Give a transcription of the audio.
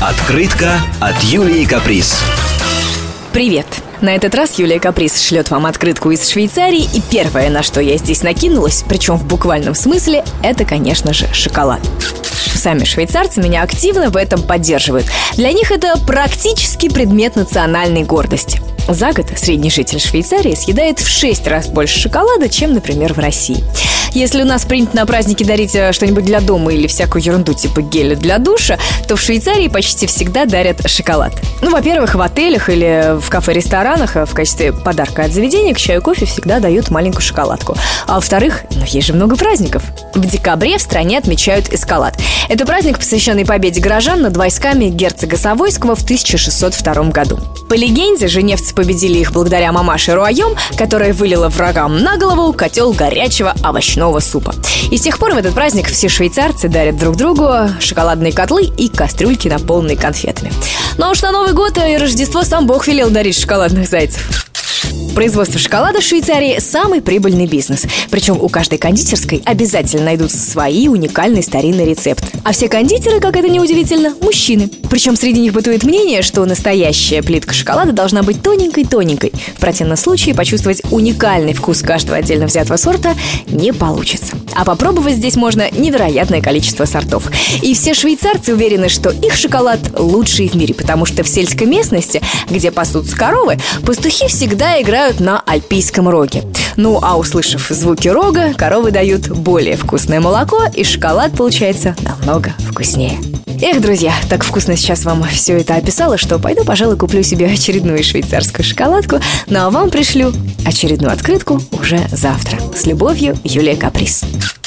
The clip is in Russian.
Открытка от Юлии Каприз. Привет! На этот раз Юлия Каприз шлет вам открытку из Швейцарии. И первое, на что я здесь накинулась, причем в буквальном смысле, это, конечно же, шоколад. Сами швейцарцы меня активно в этом поддерживают. Для них это практически предмет национальной гордости. За год средний житель Швейцарии съедает в 6 раз больше шоколада, чем, например, в России. Если у нас принято на праздники дарить что-нибудь для дома или всякую ерунду типа геля для душа, то в Швейцарии почти всегда дарят шоколад. Во-первых, в отелях или в кафе-ресторанах в качестве подарка от заведения к чаю и кофе всегда дают маленькую шоколадку. А во-вторых, есть же много праздников. В декабре в стране отмечают Эскалад. Это праздник, посвященный победе горожан над войсками герцога Савойского в 1602 году. По легенде, женевцы победили их благодаря мамаше Руайом, которая вылила врагам на голову котел горячего овощного супа. И с тех пор в этот праздник все швейцарцы дарят друг другу шоколадные котлы и кастрюльки, наполненные конфетами. Но уж на Новый год и Рождество сам Бог велел дарить шоколадных зайцев. Производство шоколада в Швейцарии – самый прибыльный бизнес. Причем у каждой кондитерской обязательно найдутся свои уникальные старинные рецепты. А все кондитеры, как это ни удивительно, мужчины. Причем среди них бытует мнение, что настоящая плитка шоколада должна быть тоненькой-тоненькой. В противном случае почувствовать уникальный вкус каждого отдельно взятого сорта не получится. А попробовать здесь можно невероятное количество сортов. И все швейцарцы уверены, что их шоколад лучший в мире, потому что в сельской местности, где пасутся коровы, пастухи всегда играют на альпийском роге. Ну, а услышав звуки рога, коровы дают более вкусное молоко, и шоколад получается намного вкуснее. Эх, друзья, так вкусно сейчас вам все это описала, что пойду, пожалуй, куплю себе очередную швейцарскую шоколадку, ну а вам пришлю очередную открытку уже завтра. С любовью, Юлия Каприз.